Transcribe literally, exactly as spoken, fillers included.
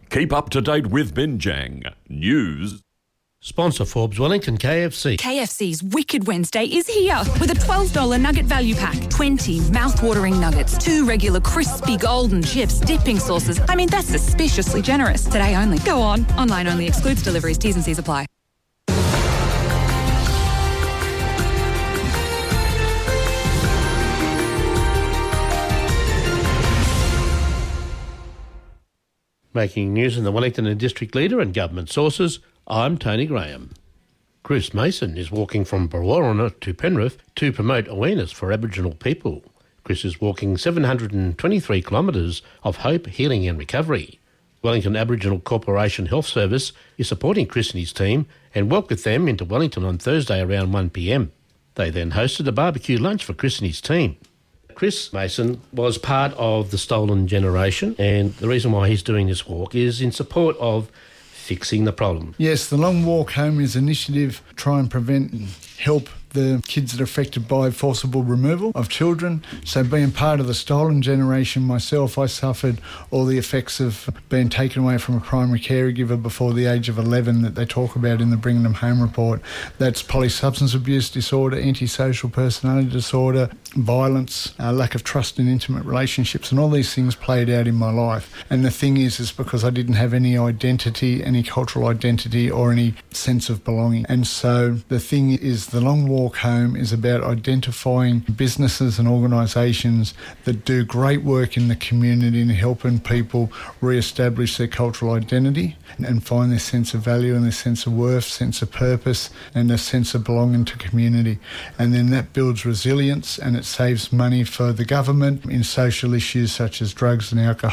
Keep up to date with Binjang News. Sponsor Forbes Wellington K F C. K F C's Wicked Wednesday is here with a twelve dollars nugget value pack. twenty mouth-watering nuggets, two regular crispy golden chips, dipping sauces. I mean, that's suspiciously generous. Today only. Go on. Online only. Excludes deliveries. T's and C's apply. Making news in the Wellington and District Leader and government sources, I'm Tony Graham. Chris Mason is walking from Brewarrina to Penrith to promote awareness for Aboriginal people. Chris is walking seven hundred twenty-three kilometres of hope, healing and recovery. Wellington Aboriginal Corporation Health Service is supporting Chris and his team and welcomed them into Wellington on Thursday around one p m. They then hosted a barbecue lunch for Chris and his team. Chris Mason was part of the Stolen Generation, and the reason why he's doing this walk is in support of fixing the problem. Yes, the Long Walk Home is an initiative to try and prevent and help the kids that are affected by forcible removal of children. So being part of the Stolen Generation myself, I suffered all the effects of being taken away from a primary caregiver before the age of eleven that they talk about in the Bringing Them Home report. That's polysubstance abuse disorder, antisocial personality disorder, violence, uh, lack of trust in intimate relationships, and all these things played out in my life. And the thing is, is because I didn't have any identity, any cultural identity or any sense of belonging. And so the thing is, the Long Walk Home is about identifying businesses and organisations that do great work in the community and helping people re-establish their cultural identity and find their sense of value and their sense of worth, sense of purpose and a sense of belonging to community. And then that builds resilience and it saves money for the government in social issues such as drugs and alcohol